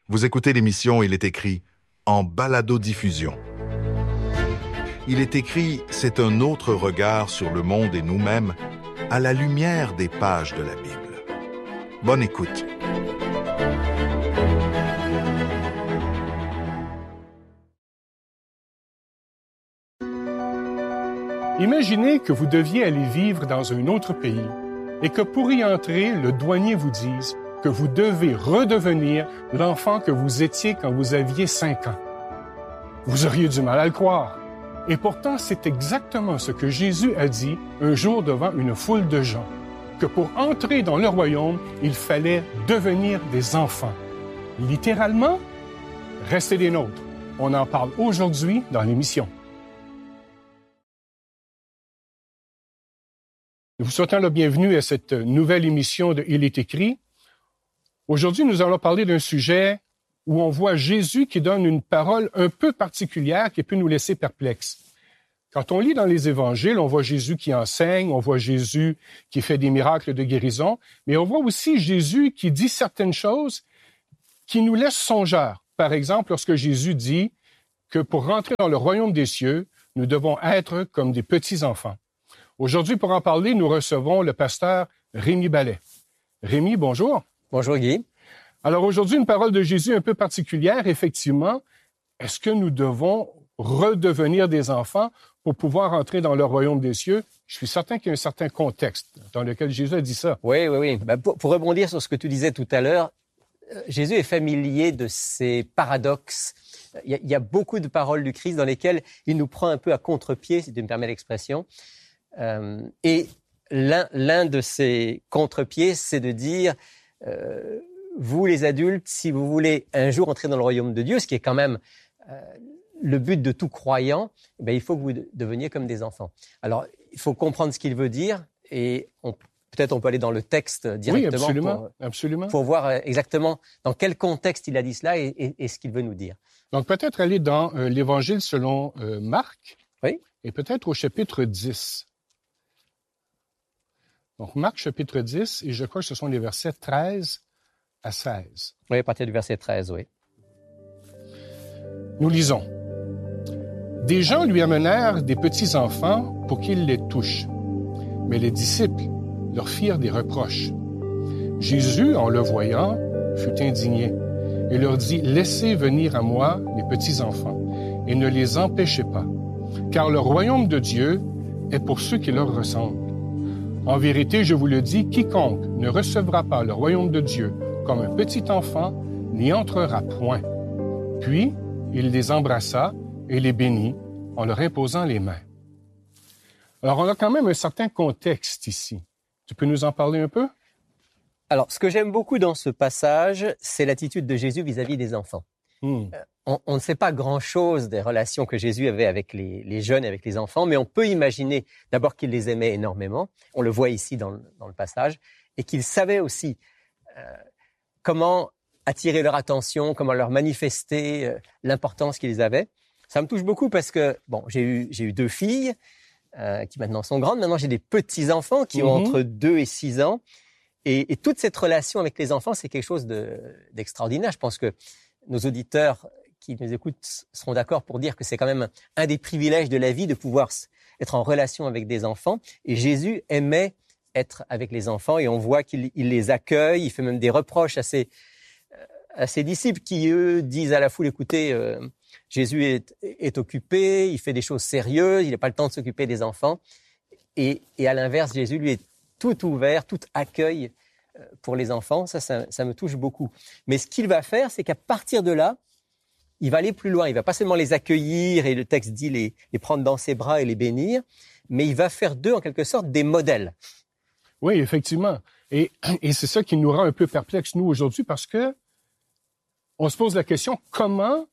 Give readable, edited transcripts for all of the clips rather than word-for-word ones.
Vous écoutez l'émission Il est écrit en balado-diffusion. Il est écrit, c'est un autre regard sur le monde et nous-mêmes à la lumière des pages de la Bible. Bonne écoute. Imaginez que vous deviez aller vivre dans un autre pays et que pour y entrer, le douanier vous dise que vous devez redevenir l'enfant que vous étiez quand vous aviez 5 ans. Vous auriez du mal à le croire. Et pourtant, c'est exactement ce que Jésus a dit un jour devant une foule de gens, que pour entrer dans le royaume, il fallait devenir des enfants. Littéralement, restez des nôtres. On en parle aujourd'hui dans l'émission. Nous vous souhaitons la bienvenue à cette nouvelle émission de Il est écrit. Aujourd'hui, nous allons parler d'un sujet où on voit Jésus qui donne une parole un peu particulière qui peut nous laisser perplexes. Quand on lit dans les évangiles, on voit Jésus qui enseigne, on voit Jésus qui fait des miracles de guérison, mais on voit aussi Jésus qui dit certaines choses qui nous laissent songeurs. Par exemple, lorsque Jésus dit que pour rentrer dans le royaume des cieux, nous devons être comme des petits-enfants. Aujourd'hui, pour en parler, nous recevons le pasteur Rémi Ballet. Rémi, bonjour. Bonjour Guy. Alors aujourd'hui, une parole de Jésus un peu particulière, effectivement. Est-ce que nous devons redevenir des enfants pour pouvoir entrer dans le royaume des cieux? Je suis certain qu'il y a un certain contexte dans lequel Jésus a dit ça. Oui. Pour rebondir sur ce que tu disais tout à l'heure, Jésus est familier de ces paradoxes. Il y a beaucoup de paroles du Christ dans lesquelles il nous prend un peu à contre-pied, si tu me permets l'expression. Et l'un de ces contre-pieds, c'est de dire, vous les adultes, si vous voulez un jour entrer dans le royaume de Dieu, ce qui est quand même le but de tout croyant, il faut que vous deveniez comme des enfants. Alors, il faut comprendre ce qu'il veut dire et peut-être on peut aller dans le texte directement absolument. Pour voir exactement dans quel contexte il a dit cela et ce qu'il veut nous dire. Donc, peut-être aller dans l'Évangile selon Marc, oui, et peut-être au chapitre 10. Donc, Marc, chapitre 10, et je crois que ce sont les versets 13 à 16. Oui, à partir du verset 13, oui. Nous lisons. Des gens lui amenèrent des petits-enfants pour qu'ils les touchent. Mais les disciples leur firent des reproches. Jésus, en le voyant, fut indigné et leur dit, « Laissez venir à moi les petits-enfants et ne les empêchez pas, car le royaume de Dieu est pour ceux qui leur ressemblent. En vérité, je vous le dis, quiconque ne recevra pas le royaume de Dieu comme un petit enfant n'y entrera point. » Puis, il les embrassa et les bénit en leur imposant les mains. Alors, on a quand même un certain contexte ici. Tu peux nous en parler un peu? Alors, ce que j'aime beaucoup dans ce passage, c'est l'attitude de Jésus vis-à-vis des enfants. On ne sait pas grand-chose des relations que Jésus avait avec les jeunes et avec les enfants, mais on peut imaginer d'abord qu'il les aimait énormément. On le voit ici dans le passage. Et qu'il savait aussi comment attirer leur attention, comment leur manifester l'importance qu'ils avaient. Ça me touche beaucoup parce que, j'ai eu 2 filles qui maintenant sont grandes. Maintenant, j'ai des petits-enfants qui ont entre 2 et 6 ans. Et toute cette relation avec les enfants, c'est quelque chose d'extraordinaire. Je pense que nos auditeurs qui nous écoutent seront d'accord pour dire que c'est quand même un des privilèges de la vie de pouvoir être en relation avec des enfants. Et Jésus aimait être avec les enfants et on voit qu'il les accueille. Il fait même des reproches à ses disciples qui, eux, disent à la foule, écoutez, Jésus est occupé, il fait des choses sérieuses, il n'a pas le temps de s'occuper des enfants. Et à l'inverse, Jésus, lui, est tout ouvert, tout accueil pour les enfants. Ça me touche beaucoup. Mais ce qu'il va faire, c'est qu'à partir de là, il va aller plus loin. Il va pas seulement les accueillir, et le texte dit les prendre dans ses bras et les bénir, mais il va faire d'eux, en quelque sorte, des modèles. Oui, effectivement. Et c'est ça qui nous rend un peu perplexes, nous, aujourd'hui, parce que on se pose la question, comment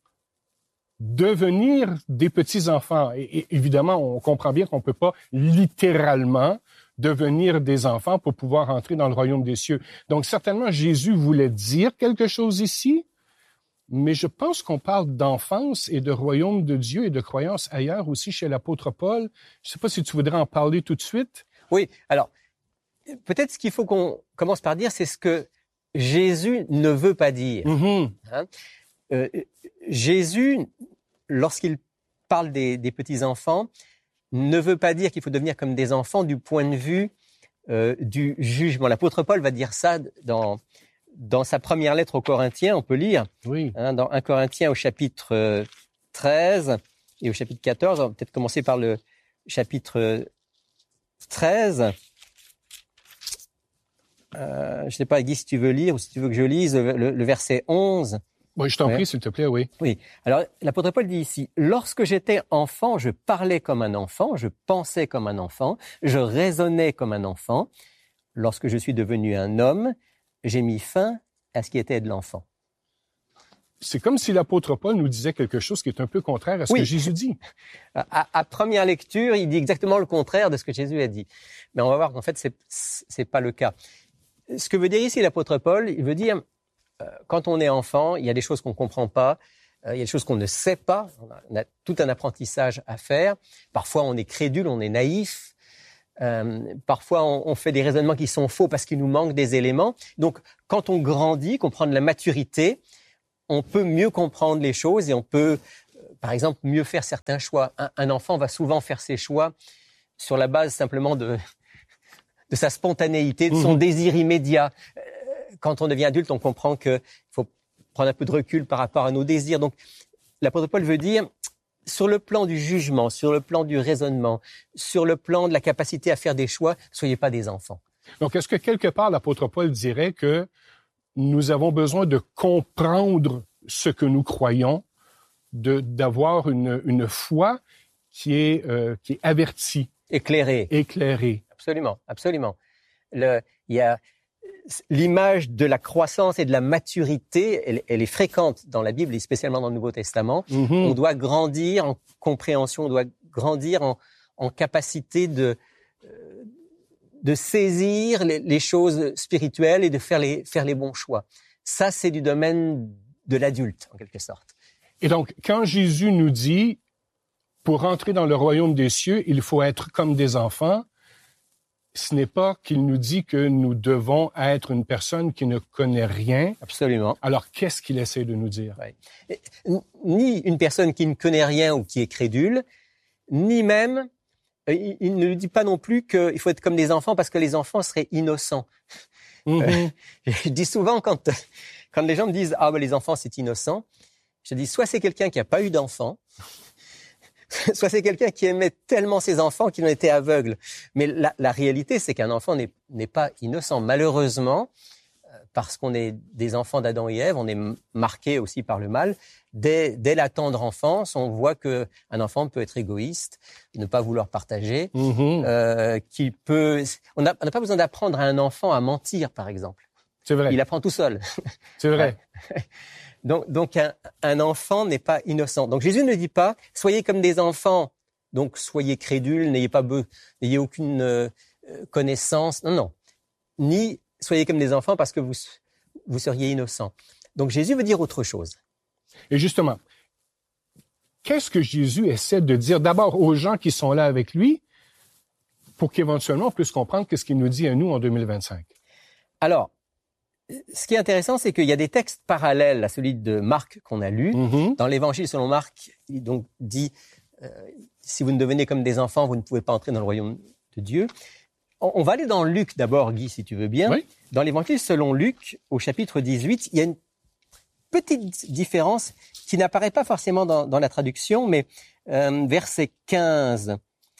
devenir des petits-enfants? Et évidemment, on comprend bien qu'on ne peut pas littéralement devenir des enfants pour pouvoir entrer dans le royaume des cieux. Donc, certainement, Jésus voulait dire quelque chose ici, mais je pense qu'on parle d'enfance et de royaume de Dieu et de croyance ailleurs aussi chez l'apôtre Paul. Je ne sais pas si tu voudrais en parler tout de suite. Oui, alors, peut-être ce qu'il faut qu'on commence par dire, c'est ce que Jésus ne veut pas dire. Hein? Jésus, lorsqu'il parle des petits-enfants, ne veut pas dire qu'il faut devenir comme des enfants du point de vue du jugement. L'apôtre Paul va dire ça dans sa première lettre aux Corinthiens, on peut lire, dans 1 Corinthiens au chapitre 13 et au chapitre 14. On va peut-être commencer par le chapitre 13. Je ne sais pas, Guy, si tu veux lire ou si tu veux que je lise le verset 11. Oui, je t'en prie, s'il te plaît, oui. Oui. Alors, l'apôtre Paul dit ici, « Lorsque j'étais enfant, je parlais comme un enfant, je pensais comme un enfant, je raisonnais comme un enfant. Lorsque je suis devenu un homme, j'ai mis fin à ce qui était de l'enfant. » C'est comme si l'apôtre Paul nous disait quelque chose qui est un peu contraire à ce que Jésus dit. À première lecture, il dit exactement le contraire de ce que Jésus a dit. Mais on va voir qu'en fait, c'est pas le cas. Ce que veut dire ici l'apôtre Paul, il veut dire, quand on est enfant, il y a des choses qu'on comprend pas, il y a des choses qu'on ne sait pas, on a tout un apprentissage à faire. Parfois, on est crédule, on est naïf. Parfois, on fait des raisonnements qui sont faux parce qu'il nous manque des éléments. Donc, quand on grandit, qu'on prend de la maturité, on peut mieux comprendre les choses et on peut, par exemple, mieux faire certains choix. Un enfant va souvent faire ses choix sur la base simplement de sa spontanéité, de son désir immédiat. Quand on devient adulte, on comprend qu'il faut prendre un peu de recul par rapport à nos désirs. Donc, l'apôtre Paul veut dire, sur le plan du jugement, sur le plan du raisonnement, sur le plan de la capacité à faire des choix, soyez pas des enfants. Donc, est-ce que quelque part, l'apôtre Paul dirait que nous avons besoin de comprendre ce que nous croyons, d'avoir une foi qui est avertie, éclairée. Absolument, absolument. Il y a l'image de la croissance et de la maturité, elle est fréquente dans la Bible et spécialement dans le Nouveau Testament. On doit grandir en compréhension, on doit grandir en capacité de saisir les choses spirituelles et de faire les bons choix. Ça, c'est du domaine de l'adulte, en quelque sorte. Et donc, quand Jésus nous dit, pour entrer dans le royaume des cieux, il faut être comme des enfants, ce n'est pas qu'il nous dit que nous devons être une personne qui ne connaît rien. Absolument. Alors, qu'est-ce qu'il essaie de nous dire? Ni une personne qui ne connaît rien ou qui est crédule, ni même, il ne dit pas non plus qu'il faut être comme des enfants parce que les enfants seraient innocents. Je dis souvent quand les gens me disent « Ah, ben les enfants, c'est innocent », je dis soit c'est quelqu'un qui n'a pas eu d'enfant, soit c'est quelqu'un qui aimait tellement ses enfants qu'il en était aveugle. Mais la réalité, c'est qu'un enfant n'est pas innocent. Malheureusement, parce qu'on est des enfants d'Adam et Ève, on est marqué aussi par le mal. Dès la tendre enfance, on voit que un enfant peut être égoïste, ne pas vouloir partager, qu'il peut. On n'a pas besoin d'apprendre à un enfant à mentir, par exemple. C'est vrai. Il apprend tout seul. C'est vrai. Donc un enfant n'est pas innocent. Donc Jésus ne dit pas soyez comme des enfants. Donc soyez crédules, n'ayez aucune connaissance. Non. Ni soyez comme des enfants parce que vous seriez innocents. Donc Jésus veut dire autre chose. Et justement, qu'est-ce que Jésus essaie de dire d'abord aux gens qui sont là avec lui pour qu'éventuellement on puisse comprendre qu'est-ce qu'il nous dit à nous en 2025? Alors, ce qui est intéressant, c'est qu'il y a des textes parallèles à celui de Marc qu'on a lu. Dans l'Évangile selon Marc, il donc dit si vous ne devenez comme des enfants, vous ne pouvez pas entrer dans le royaume de Dieu. On va aller dans Luc d'abord, Guy, si tu veux bien. Oui. Dans l'Évangile selon Luc, au chapitre 18, il y a une petite différence qui n'apparaît pas forcément dans la traduction, mais verset 15.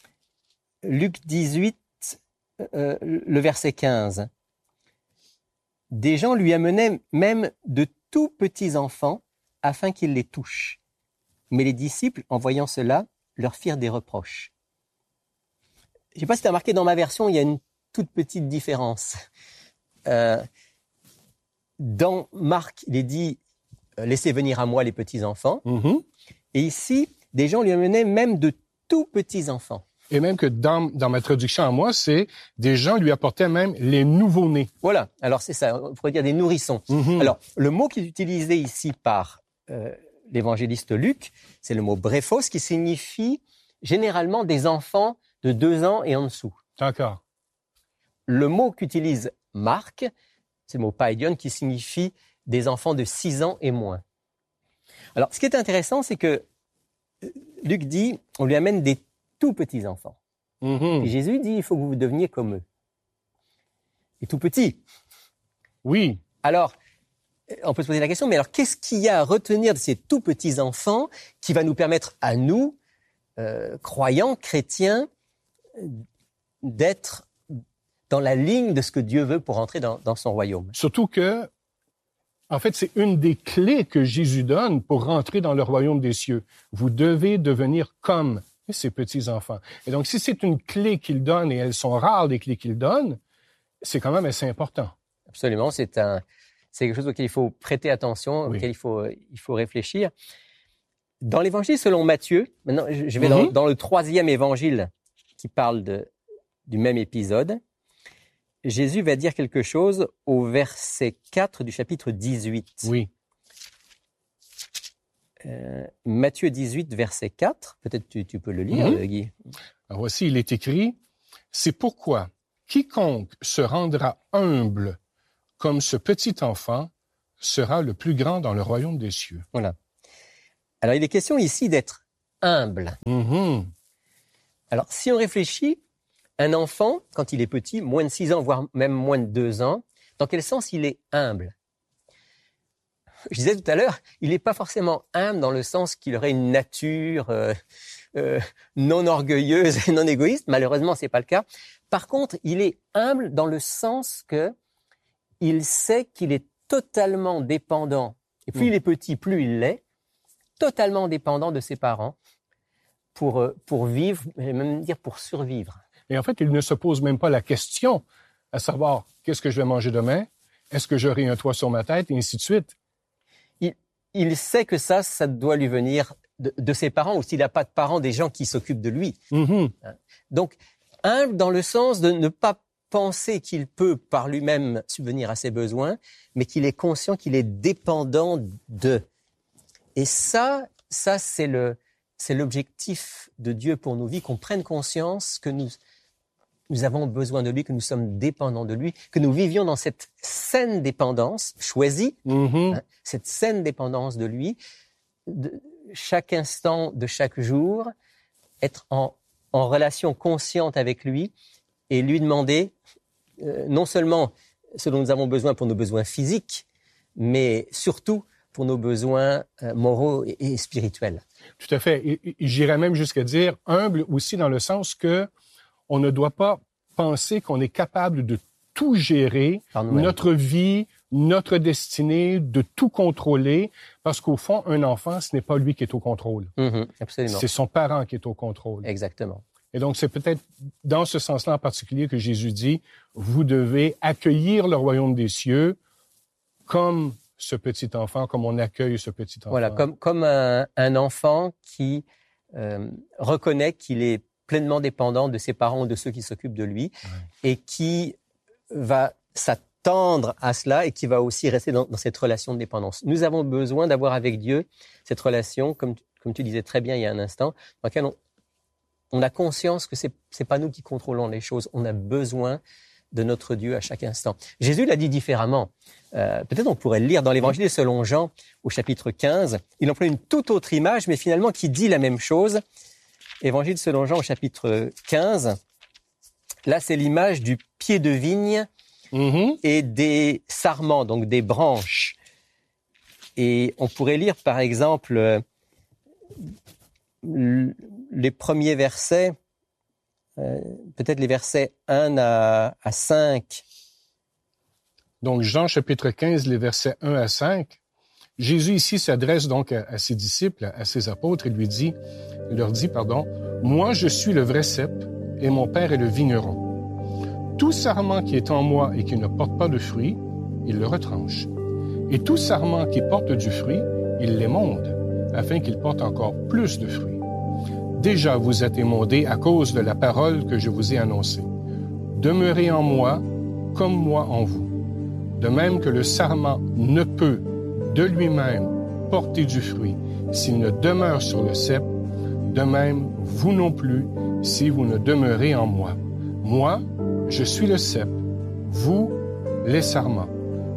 Luc 18, le verset 15. Des gens lui amenaient même de tout petits enfants afin qu'ils les touchent. Mais les disciples, en voyant cela, leur firent des reproches. Je ne sais pas si tu as remarqué, dans ma version, il y a une toute petite différence. Dans Marc, il est dit « Laissez venir à moi les petits enfants ». Et ici, des gens lui amenaient même de tout petits enfants. Et même que dans ma traduction à moi, c'est des gens lui apportaient même les nouveau-nés. Voilà, alors c'est ça, on pourrait dire des nourrissons. Alors, le mot qui est utilisé ici par l'évangéliste Luc, c'est le mot brephos, qui signifie généralement des enfants de 2 ans et en dessous. D'accord. Le mot qu'utilise Marc, C'est le mot paidion qui signifie des enfants de 6 ans et moins. Alors, ce qui est intéressant, c'est que Luc dit, on lui amène des tout petits enfants. Et Jésus dit, il faut que vous deveniez comme eux. Et tout petits. Oui. Alors, on peut se poser la question, mais alors qu'est-ce qu'il y a à retenir de ces tout petits enfants qui va nous permettre à nous, croyants, chrétiens, d'être dans la ligne de ce que Dieu veut pour entrer dans son royaume? Surtout que, en fait, c'est une des clés que Jésus donne pour rentrer dans le royaume des cieux. Vous devez devenir comme ces petits-enfants. Et donc, si c'est une clé qu'il donne, et elles sont rares, les clés qu'il donne, c'est quand même assez important. Absolument, c'est quelque chose auquel il faut prêter attention, Oui. auquel il faut réfléchir. Dans l'évangile selon Matthieu, maintenant je vais dans le 3e évangile qui parle du même épisode, Jésus va dire quelque chose au verset 4 du chapitre 18. Oui. Matthieu 18, verset 4, peut-être tu peux le lire, Guy. Alors voici, il est écrit, « C'est pourquoi quiconque se rendra humble comme ce petit enfant sera le plus grand dans le royaume des cieux. » Voilà. Alors, il est question ici d'être humble. Alors, si on réfléchit, un enfant, quand il est petit, moins de 6 ans, voire même moins de 2 ans, dans quel sens il est humble? Je disais tout à l'heure, il n'est pas forcément humble dans le sens qu'il aurait une nature non orgueilleuse et non égoïste. Malheureusement, c'est pas le cas. Par contre, il est humble dans le sens que il sait qu'il est totalement dépendant. Et plus il est petit, plus il l'est, totalement dépendant de ses parents pour vivre, et même dire pour survivre. Et en fait, il ne se pose même pas la question à savoir qu'est-ce que je vais manger demain, est-ce que j'aurai un toit sur ma tête, et ainsi de suite. Il sait que ça doit lui venir de ses parents, ou s'il n'a pas de parents, des gens qui s'occupent de lui. Donc, humble dans le sens de ne pas penser qu'il peut par lui-même subvenir à ses besoins, mais qu'il est conscient qu'il est dépendant d'eux. Et ça c'est l'objectif de Dieu pour nos vies, qu'on prenne conscience que nous avons besoin de lui, que nous sommes dépendants de lui, que nous vivions dans cette saine dépendance choisie, cette saine dépendance de lui, de chaque instant de chaque jour, être en relation consciente avec lui et lui demander non seulement ce dont nous avons besoin pour nos besoins physiques, mais surtout pour nos besoins moraux et spirituels. Tout à fait. Et j'irais même jusqu'à dire humble aussi dans le sens que on ne doit pas penser qu'on est capable de tout gérer, notre vie, notre destinée, de tout contrôler, parce qu'au fond, un enfant, ce n'est pas lui qui est au contrôle. Absolument. C'est son parent qui est au contrôle. Exactement. Et donc, c'est peut-être dans ce sens-là en particulier que Jésus dit, vous devez accueillir le royaume des cieux comme ce petit enfant, comme on accueille ce petit enfant. Voilà, comme un enfant qui reconnaît qu'il est pleinement dépendant de ses parents ou de ceux qui s'occupent de lui, et qui va s'attendre à cela et qui va aussi rester dans cette relation de dépendance. Nous avons besoin d'avoir avec Dieu cette relation, comme tu disais très bien il y a un instant, dans laquelle on a conscience que c'est pas nous qui contrôlons les choses. On a besoin de notre Dieu à chaque instant. Jésus l'a dit différemment. Peut-être on pourrait le lire dans l'Évangile selon Jean, au chapitre 15. Il emploie une toute autre image, mais finalement qui dit la même chose. Évangile selon Jean, au chapitre 15. Là, c'est l'image du pied de vigne et des sarments, donc des branches. Et on pourrait lire, par exemple, les premiers versets, peut-être les versets 1 à 5. Donc, Jean, chapitre 15, les versets 1 à 5. Jésus, ici, s'adresse donc à ses disciples, à ses apôtres, et leur dit, « Moi, je suis le vrai cep, et mon Père est le vigneron. Tout sarment qui est en moi et qui ne porte pas de fruit, il le retranche. Et tout sarment qui porte du fruit, il l'émonde, afin qu'il porte encore plus de fruits. Déjà vous êtes émondés à cause de la parole que je vous ai annoncée. Demeurez en moi, comme moi en vous. De même que le sarment ne peut, de lui-même, porter du fruit s'il ne demeure sur le cep, de même, vous non plus, si vous ne demeurez en moi. Moi, je suis le cep, vous, les sarments.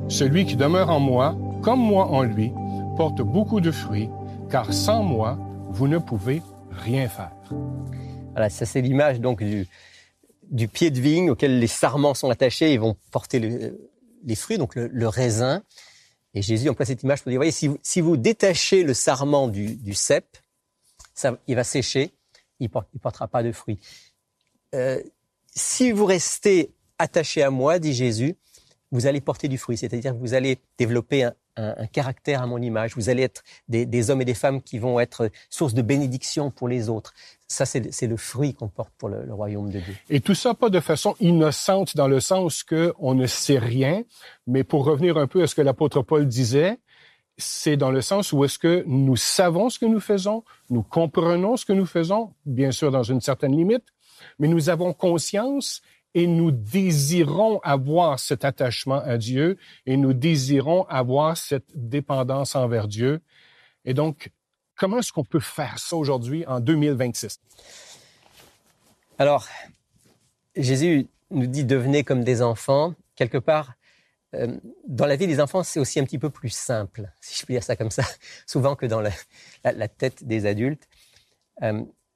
Celui qui demeure en moi, comme moi en lui, porte beaucoup de fruits, car sans moi, vous ne pouvez rien faire. Voilà, ça c'est l'image donc du pied de vigne auquel les sarments sont attachés et vont porter les fruits, donc le raisin. Et Jésus emploie cette image pour dire, voyez, si vous détachez le sarment du cep, il va sécher, il portera pas de fruits. Si vous restez attaché à moi, dit Jésus, vous allez porter du fruit, c'est-à-dire que vous allez développer un caractère à mon image, vous allez être des hommes et des femmes qui vont être source de bénédiction pour les autres. Ça, c'est le fruit qu'on porte pour le royaume de Dieu. Et tout ça, pas de façon innocente, dans le sens qu'on ne sait rien, mais pour revenir un peu à ce que l'apôtre Paul disait, c'est dans le sens où est-ce que nous savons ce que nous faisons, nous comprenons ce que nous faisons, bien sûr dans une certaine limite, mais nous avons conscience et nous désirons avoir cet attachement à Dieu et nous désirons avoir cette dépendance envers Dieu. Et donc, comment est-ce qu'on peut faire ça aujourd'hui en 2026? Alors, Jésus nous dit « devenez comme des enfants ». Quelque part, dans la vie des enfants, c'est aussi un petit peu plus simple, si je peux dire ça comme ça, souvent que dans la tête des adultes.